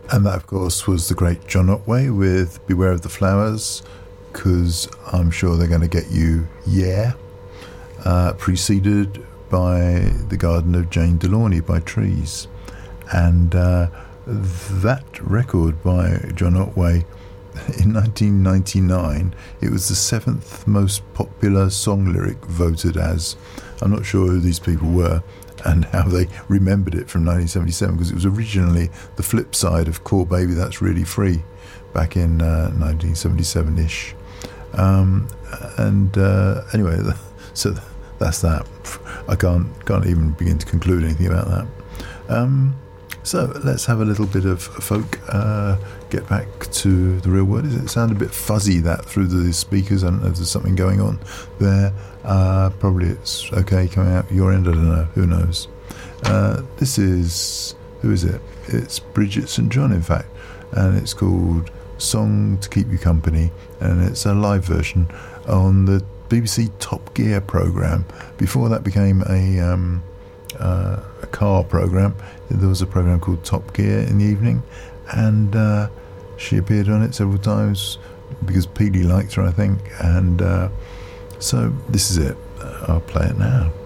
And that, of course, was the great John Otway with Beware of the Flowers, because I'm sure they're going to get you, yeah. Preceded by The Garden of Jane Delaunay by Trees. And that record by John Otway, in 1999, it was the 7th most popular song lyric voted as. I'm not sure who these people were and how they remembered it from 1977, because it was originally the flip side of Core Baby That's Really Free back in 1977-ish. Anyway, so that's that. I can't even begin to conclude anything about that. So let's have a little bit of folk. Get back to the real world. Does it sound a bit fuzzy that through the speakers? I don't know if there's something going on there. Probably it's okay coming out your end. I don't know. Who knows? This is, who is it? It's Bridget St John, in fact, and it's called Song to Keep You Company, and it's a live version on the BBC Top Gear programme. Before that became a car programme, there was a programme called Top Gear in the evening, and she appeared on it several times because Peely liked her, I think, and so this is it. I'll play it now.